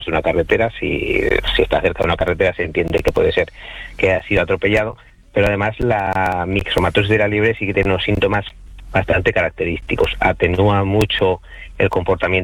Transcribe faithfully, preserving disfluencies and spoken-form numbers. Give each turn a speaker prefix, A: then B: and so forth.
A: una carretera, si, si está cerca de una carretera se entiende que puede ser que ha sido atropellado, pero además la mixomatosis de la liebre sí que tiene unos síntomas bastante característicos, atenúa mucho el comportamiento